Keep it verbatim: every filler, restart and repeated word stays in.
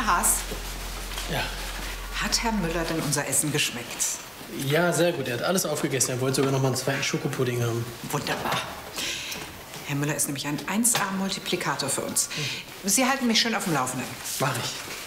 Herr Haas. Ja. Hat Herr Müller denn unser Essen geschmeckt? Ja, sehr gut. Er hat alles aufgegessen. Er wollte sogar noch mal einen zweiten Schokopudding haben. Wunderbar. Herr Müller ist nämlich ein eins A-Multiplikator für uns. Sie halten mich schön auf dem Laufenden. Mach ich.